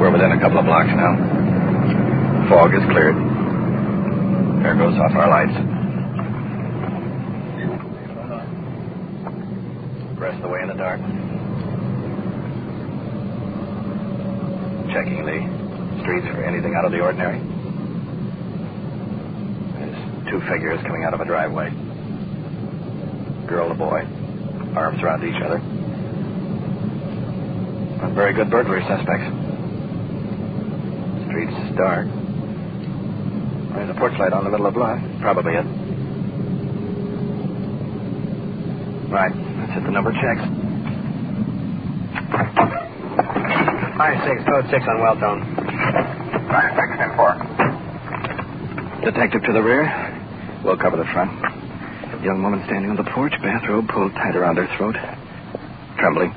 We're within a couple of blocks now. Fog is cleared. There goes off our lights. Rest the way in the dark. Checking the streets for anything out of the ordinary. There's two figures coming out of a driveway. Girl and boy, arms around each other. Not very good burglary suspects. Street's dark. There's a porch light on the middle of the block. Probably it. Right. Let's hit the number checks. 5-6, code 6 on Welltone. 5-6, 10-4. Detective to the rear. We'll cover the front. Young woman standing on the porch, bathrobe pulled tight around her throat. Trembling.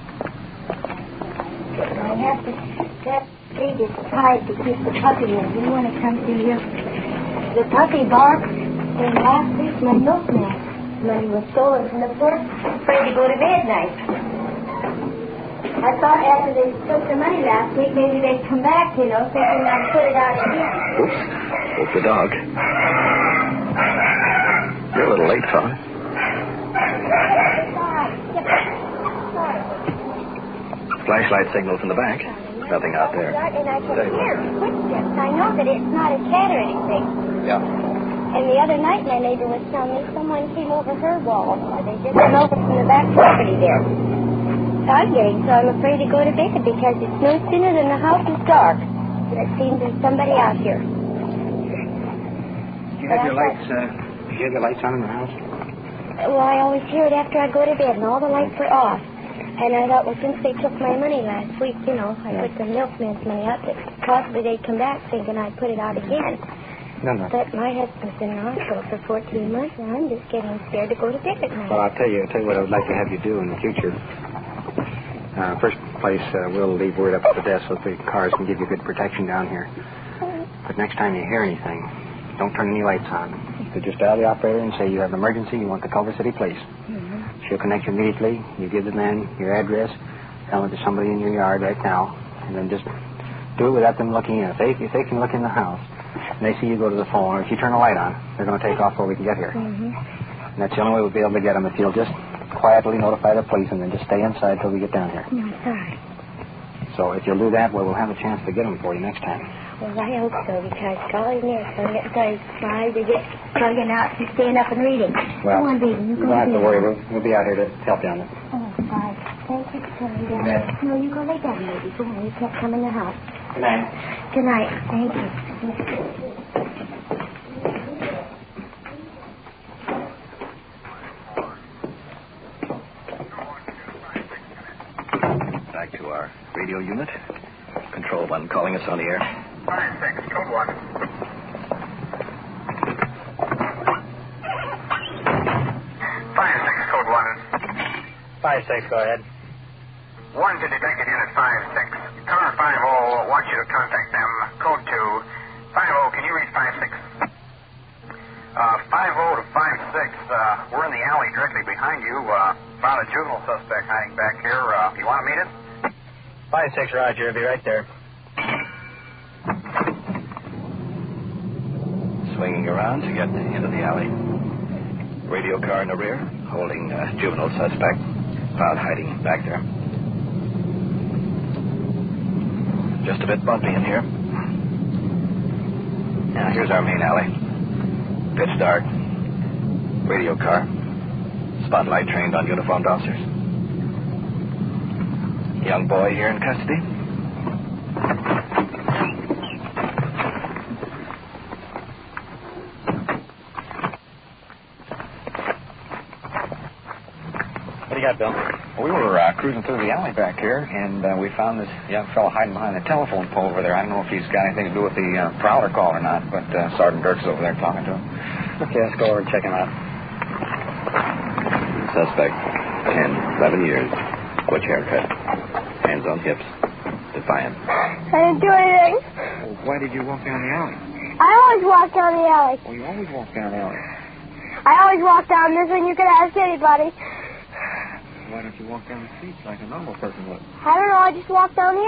I have to get baby tied to keep the puppy in. You want to come see you? The puppy barks. And last week, my milkman. Money was stolen from the porch. Afraid to go to bed night. I thought after they took the money last week, maybe they'd come back, thinking I'd put it out again. Oops. Woke the dog. You're a little late, fella. Flashlight signal from the back. Nothing out there. And I can hear footsteps. I know that it's not a cat or anything. Yeah. And the other night, my neighbor was telling me someone came over her wall. They just came over from the back property there. Stargating, so I'm afraid to go to bed because it's no sooner than the house is dark. It seems there's somebody out here. You have your lights, you have your lights on in the house? Well, I always hear it after I go to bed, and all the lights are off. And I thought, well, since they took my money last week, I put the milkman's money out, that possibly they'd come back thinking I'd put it out again. No. But my husband's been in the hospital for 14 months, and I'm just getting scared to go to bed at night. Well, I'll tell you what I would like to have you do in the future. First place, we'll leave word up at the desk so the cars can give you good protection down here. But next time you hear anything, don't turn any lights on. So just dial the operator and say you have an emergency, you want the Culver City Police. Mm-hmm. She'll connect you immediately. You give the man your address, tell them there's somebody in your yard right now, and then just do it without them looking in. If they can look in the house, and they see you go to the phone, or if you turn the light on, they're going to take off before we can get here. Mm-hmm. And that's the only way we'll be able to get them, if you'll just quietly notify the police and then just stay inside till we get down here. No, sorry. So if you'll do that, we'll have a chance to get them for you next time. Well, I hope so, because golly, I'm getting so excited to get plugging out and staying up and reading. Well, Come on, baby. you don't have to worry. We'll be out here to help you on it. Oh, fine. Thank you for coming down. Good night. No, you go lay down, baby. Go on. You can't come in the house. Good night. Good night. Thank you. Back to our radio unit. Control 1 calling us on the air. 5-6, code 1. 5-6, code 1. 5-6, go ahead. 1 to Detective Unit 5-6. Car 5-0 wants you to contact them. Code 2. 5-0, can you reach 5-6? 5-0 to 5-6. We're in the alley directly behind you. Found a juvenile suspect hiding back here. You want to meet it? 5-6, Roger. I'll be right there. Swinging around to get into the alley. Radio car in the rear, holding a juvenile suspect. Found hiding back there. Just a bit bumpy in here. Now, here's our main alley. Pitch dark. Radio car. Spotlight trained on uniformed officers. Young boy here in custody. What do you got, Bill? We were cruising through the alley back here, and we found this young fellow hiding behind the telephone pole over there. I don't know if he's got anything to do with the prowler call or not, but Sergeant Dirks is over there talking to him. Okay, let's go over and check him out. Suspect, 10, 11 years. Butch haircut. Hands on hips. Defiant. I didn't do anything. Well, why did you walk down the alley? I always walk down the alley. Well, you always walk down the alley. I always walk down this one. You can ask anybody. Why don't you walk down the street like a normal person would? I don't know. I just walk down the